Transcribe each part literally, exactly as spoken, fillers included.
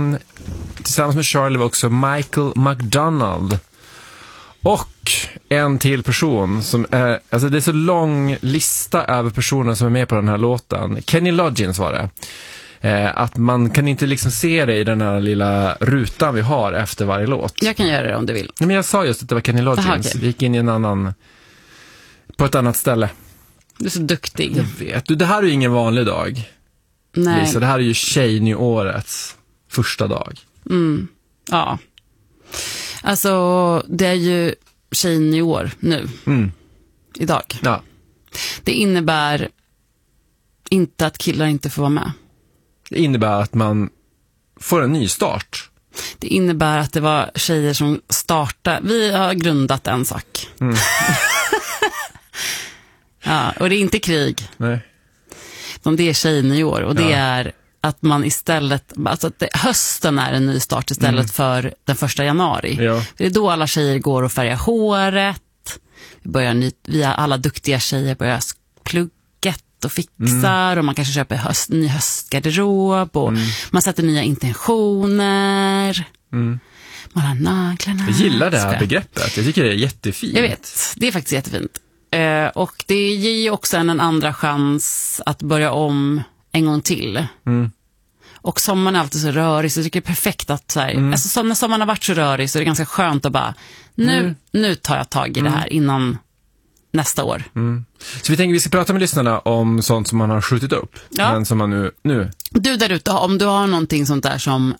sen tillsammans med Charlie var också Michael McDonald. Och en till person som är, alltså det är så lång lista över personer som är med på den här låten. Kenny Loggins var det. Eh, att man kan inte liksom se det i den här lilla rutan vi har efter varje låt. Jag kan göra det om du vill. Nej, men jag sa just att det var Kenny Loggins. Aha, okay. Vi gick in i en annan, på ett annat ställe. Du är så duktig. Jag vet. Du, det här är ju ingen vanlig dag. Nej. Lisa, det här är ju tjejnyårets första dag. Mm. Ja. Alltså, det är ju tjejnyår nu. Mm. Idag. Ja. Det innebär inte att killar inte får vara med. Det innebär att man får en ny start. Det innebär att det var tjejer som startade. Vi har grundat en sak. Mm. Ja, och det är inte krig. Nej. Men det är tjejnyår. Och det ja. är att man istället, alltså att det, hösten är en ny start istället mm. för den första januari. Ja. Det är då alla tjejer går och färgar håret. Vi, börjar ny, vi alla duktiga tjejer börjar plugget och fixar mm. och man kanske köper höst, ny höstgarderob och mm. man sätter nya intentioner. Mm. Man har naglarna. Jag gillar det här begreppet. Jag tycker det är jättefint. Jag vet, det är faktiskt jättefint. Eh, och det ger ju också en, en andra chans att börja om en gång till. Mm. Och sommaren är alltid så rörig, så jag tycker det är perfekt att så här, mm. alltså, så, när sommaren har varit så rörig så är det ganska skönt att bara, nu, mm. nu tar jag tag i mm. det här innan nästa år. Mm. Så vi tänker vi ska prata med lyssnarna om sånt som man har skjutit upp. Ja. Men som man nu, nu. Du där ute, om du har någonting sånt där som,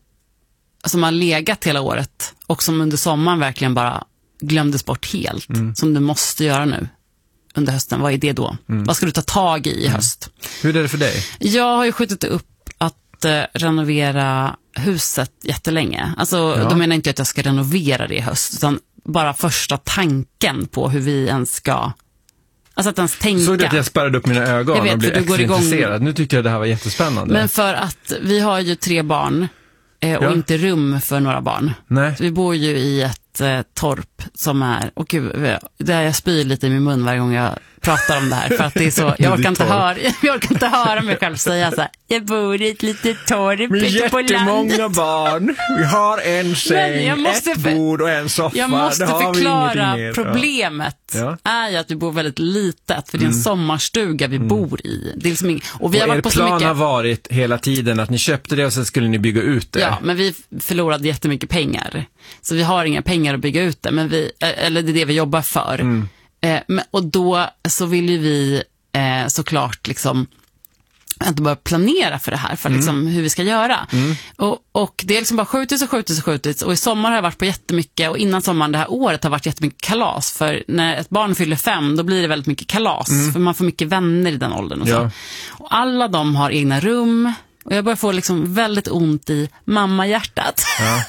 som har legat hela året och som under sommaren verkligen bara glömdes bort helt, mm. som du måste göra nu under hösten, vad är det då? Mm. Vad ska du ta tag i i mm. höst? Hur är det för dig? Jag har ju skjutit upp att eh, renovera huset jättelänge. Alltså, ja. Då menar inte jag att jag ska renovera det i höst, utan bara första tanken på hur vi ens ska, alltså att ens tänka. Såg du att jag spärrade upp mina ögon jag vet, och blev extra igång... intresserad? Nu tycker jag det här var jättespännande. Men för att vi har ju tre barn eh, och ja. inte rum för några barn. Nej. Så vi bor ju i ett eh, torp som är, och gud, där jag spyr lite i min mun varje gång jag pratar om det här, för att det är så, jag orkar inte höra, jag orkar inte höra mig själv säga så här, jag bor i ett litet torp ute på landet. Jättemånga barn, vi har en säng, ett för... bord och en soffa. Jag måste förklara mer, problemet ja. är ju att vi bor väldigt litet, för det är en mm. sommarstuga vi mm. bor i. Det är liksom ing... och vi och har varit på så mycket... mycket... har varit hela tiden att ni köpte det och sen skulle ni bygga ut det. Ja, men vi förlorade jättemycket pengar. Så vi har inga pengar att bygga ut det, men vi, eller det är det vi jobbar för. Mm. Eh, men, och då så vill ju vi eh, såklart liksom inte bara planera för det här, för mm. liksom, hur vi ska göra. Mm. Och, och det är liksom bara skjutits och skjutits och skjutits. Och i sommar har jag varit på jättemycket, och innan sommaren det här året har varit jättemycket kalas. För när ett barn fyller fem, då blir det väldigt mycket kalas. Mm. För man får mycket vänner i den åldern och så. Ja. Och alla de har egna rum. Och jag börjar få liksom väldigt ont i mammahjärtat. Ja.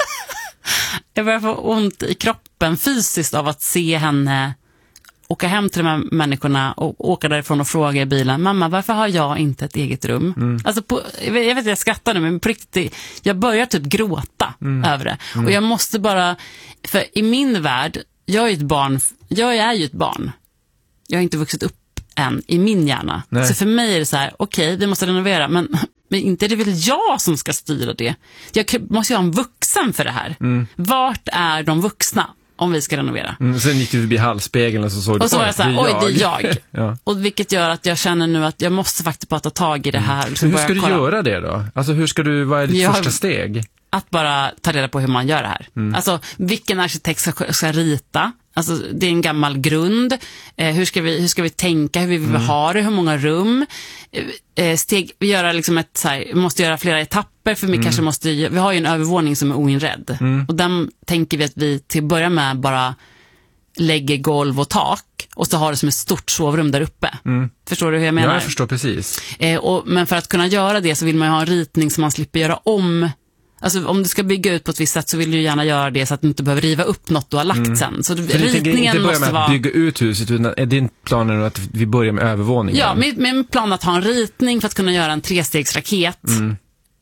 Jag börjar få ont i kroppen fysiskt av att se henne åka hem till de här människorna och åka därifrån och fråga i bilen, mamma, varför har jag inte ett eget rum? Mm. Alltså på, jag vet att jag skrattar nu, men på riktigt, jag börjar typ gråta mm. över det. Mm. Och jag måste bara, för i min värld, jag är ju ett barn, jag är ju ett barn. Jag har inte vuxit upp än i min hjärna. Nej. Så för mig är det så här, okej, okay, vi måste renovera, men, men inte är det väl jag som ska styra det. Jag måste ju ha en vuxen för det här. Mm. Vart är de vuxna? Om vi ska renovera. Mm, sen gick du förbi halsspegeln och så såg du, och så var jag så här, oj, det är jag. Ja. Och vilket gör att jag känner nu att jag måste faktiskt bara ta tag i det här. Mm. Hur ska du kolla. göra det då? Alltså hur ska du, vad är ditt jag, första steg? Att bara ta reda på hur man gör det här. Mm. Alltså vilken arkitekt ska, ska rita? Alltså det är en gammal grund. Eh, hur, ska vi, hur ska vi tänka? Hur vi vill mm. ha det? Hur många rum? Eh, steg, vi, göra liksom ett, så här, vi måste göra flera etapper. För vi mm. kanske måste, vi har ju en övervåning som är oinredd. Mm. Och den tänker vi att vi till att börja med bara lägger golv och tak. Och så har det som ett stort sovrum där uppe. Mm. Förstår du hur jag menar? Ja, jag förstår precis. Eh, och, men för att kunna göra det så vill man ju ha en ritning som man slipper göra om. Alltså om du ska bygga ut på ett visst sätt så vill du gärna göra det så att du inte behöver riva upp något du har lagt mm. sen. Så du, ritningen inte börja med att vara... bygga ut huset, utan är din plan att vi börjar med övervåningen? Ja, med, med en plan att ha en ritning för att kunna göra en trestegsraket mm.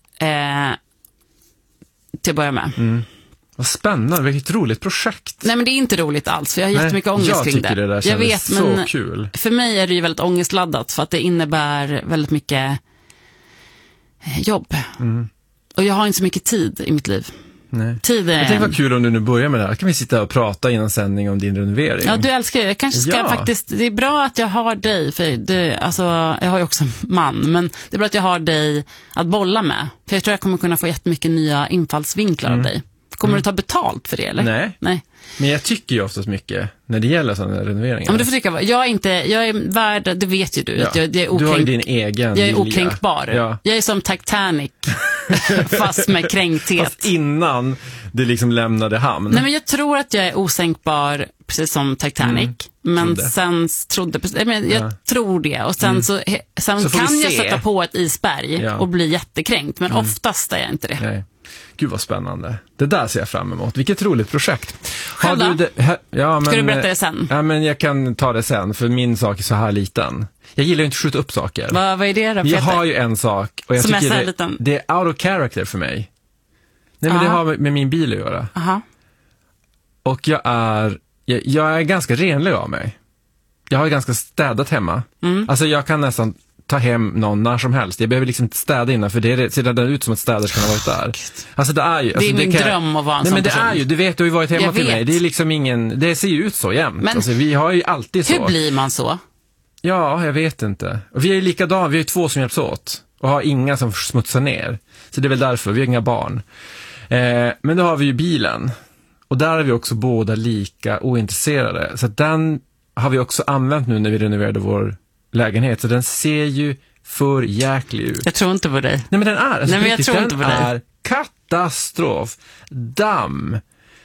eh, till att börja med. Mm. Vad spännande, vilket roligt projekt. Nej, men det är inte roligt alls, för jag har Nej, jättemycket ångest jag kring det. det där jag vet, så men kul. För mig är det ju väldigt ångestladdat för att det innebär väldigt mycket jobb. Mm. Och jag har inte så mycket tid i mitt liv. Nej. Tid är... Jag tänkte vad kul om du nu börjar med det här. Kan vi sitta och prata innan sändning om din renovering? Ja, du älskar det. Jag kanske ska Ja. faktiskt... Det är bra att jag har dig, för det, alltså, jag har ju också en man, men det är bra att jag har dig att bolla med. För jag tror jag kommer kunna få jättemycket nya infallsvinklar Mm. av dig. Kommer mm. du ta betalt för det, eller? Nej. Nej. Men jag tycker ju oftast mycket när det gäller sådana renoveringar. Ja, men du får tycka, jag är inte, jag är värd, det vet ju du, Ja. att jag, jag är Du har ju okränk, din egen jag är vilja. okränkbar. Ja. Jag är som Titanic, fast med kränkthet. Fast innan det liksom lämnade hamn. Nej, men jag tror att jag är osänkbar, precis som Titanic. Mm. Men Trodde. sen trodde, men jag Ja. tror det. Och sen, Mm. så, sen Så får kan vi jag se. sätta på ett isberg Ja. och bli jättekränkt. Men oftast är jag inte det. Nej. Gud vad spännande. Det där ser jag fram emot. Vilket roligt projekt. Själv då? det, ha, ja, men, Ska du berätta det sen? Ja, men jag kan ta det sen, för min sak är så här liten. Jag gillar ju inte att skjuta upp saker. Vad, vad är det då, Peter? Jag har ju en sak och jag Som är tycker så här det, liten. det är out of character för mig. Nej, men det Ja. har med, med min bil att göra. Aha. Och jag är, jag, jag är ganska renlig av mig. Jag har ganska städat hemma. Mm. Alltså jag kan nästan ta hem någon när som helst. Jag behöver liksom inte städa innan, för det ser det ut som att städerskan har varit där. Alltså det är ju... Alltså det är min kan, dröm att vara en nej, sån men det person. är ju, du vet, du har ju varit hemma Jag till vet. mig. Det är liksom ingen, det ser ju ut så jämt. Men alltså, vi har ju alltid så. Hur blir man så? Ja, jag vet inte. Och vi är ju likadana, vi är ju två som hjälps åt. Och har inga som smutsar ner. Så det är väl därför, vi har inga barn. Eh, men då har vi ju bilen. Och där är vi också båda lika ointresserade. Så att den har vi också använt nu när vi renoverade vår lägenhet. Så den ser ju för jäklig ut. Jag tror inte på dig. Nej, men den är, alltså, Nej, men jag riktigt, tror den inte på dig. är katastrof. Damm.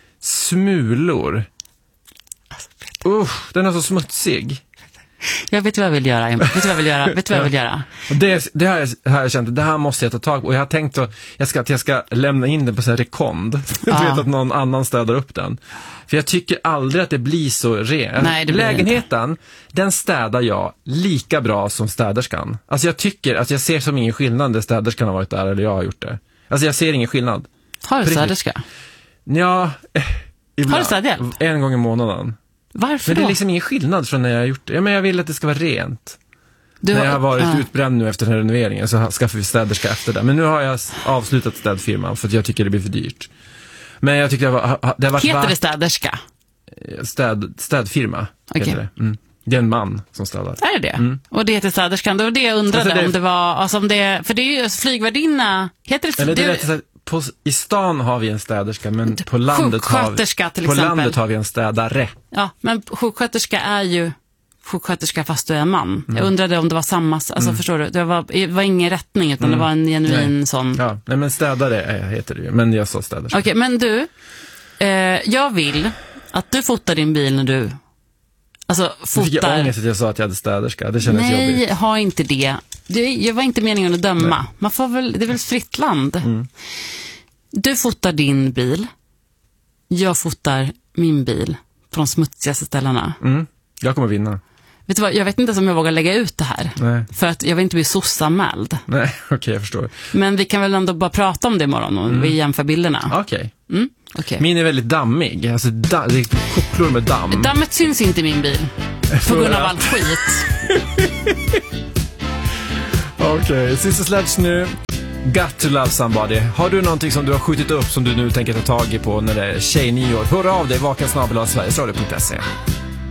Smulor. Usch, den är så smutsig. Jag vet vad jag vill göra. Vet du vad jag vill göra? Vet du vad jag vill göra? Och det, det här har jag känt, det här måste jag ta tag på. Och jag har tänkt att jag ska, att jag ska lämna in den på så här rekond. Jag Ja. vet att någon annan städar upp den. För jag tycker aldrig att det blir så rent. Nej, det blir Lägenheten, den städar jag lika bra som städerskan. Alltså jag tycker att jag ser som ingen skillnad när städerskan har varit där eller jag har gjort det. Alltså jag ser ingen skillnad. Har du På riktigt. städerska? Ja, eh, ibland. Har du städhjälp? En gång i månaden. Varför Men det då? är liksom ingen skillnad från när jag har gjort det. Ja, men jag vill att det ska vara rent. Du När jag har varit ja. utbränd nu efter den här renoveringen så skaffar vi städerska efter det. Men nu har jag avslutat städfirman för att jag tycker det blir för dyrt. Men jag tycker det, var, det har varit Heter det värt- städerska? städ, städfirma. Okej. Heter det. Mm. Det är en man som städar. Är det det? Mm. Och det heter städerskan. Det var det jag undrade Alltså det- om det var, alltså om det, för det är ju flygvärdinna, heter det, Eller det det är rätt att säga, på, i stan har vi en städerska, men på landet har vi, sjuksköterska till på exempel. landet har vi en städare. Ja, men sjuksköterska är ju sjuksköterska fast du är man. Mm. Jag undrade om det var samma, alltså förstår du, det var, det var ingen rättning utan det var en genuin Nej. sån. Ja, nej, men städare är- heter det ju, men jag sa städerska. Okej, men du, eh, jag vill att du fotar din bil när du, alltså Nu fick jag fotar. ångest att jag sa att jag hade städerska, det kändes jobbigt. Nej, ha inte det. det. Jag var inte meningen att döma. Nej. Man får väl, det är väl ett fritt land. Mm. Du fotar din bil. Jag fotar min bil på de smutsigaste ställena. Mm. Jag kommer vinna. Vet du vad, jag vet inte ens om jag vågar lägga ut det här. Nej, För att jag vill inte bli sossanmäld. nej, okej, jag förstår. Men vi kan väl ändå bara prata om det imorgon och vi jämför bilderna. Okej. Mm? Okej. Min är väldigt dammig, alltså da- det är kopplor med damm. Dammet syns inte i min bil. På grund av allt skit. Okej, okay. Sista Sledge nu. Got to love somebody. Har du någonting som du har skjutit upp som du nu tänker ta tag i på när det är tjejnyår? Hör av dig, vakensnabel-a sverigesradio punkt se.